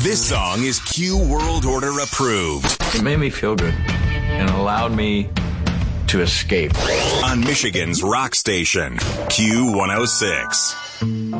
This song is Q World Order approved. It made me feel good and allowed me to escape. On Michigan's rock station, Q106.